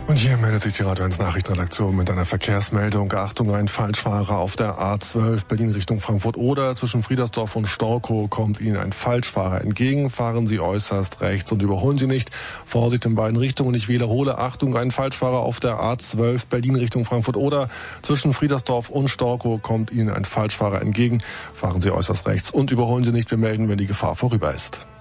Und hier meldet sich die Radio 1 Nachrichtenredaktion mit einer Verkehrsmeldung. Achtung, ein Falschfahrer auf der A12 Berlin Richtung Frankfurt-Oder. Zwischen Friedersdorf und Storkow kommt Ihnen ein Falschfahrer entgegen. Fahren Sie äußerst rechts und überholen Sie nicht. Vorsicht in beiden Richtungen. Ich wiederhole, Achtung, ein Falschfahrer auf der A12 Berlin Richtung Frankfurt-Oder. Zwischen Friedersdorf und Storkow kommt Ihnen ein Falschfahrer entgegen. Fahren Sie äußerst rechts und überholen Sie nicht. Wir melden, wenn die Gefahr vorüber ist.